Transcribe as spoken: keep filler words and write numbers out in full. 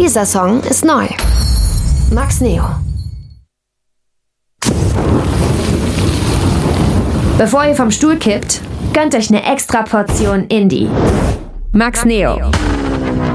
Dieser Song ist neu. Max Neo. Bevor ihr vom Stuhl kippt, gönnt euch eine extra Portion Indie. Max Neo.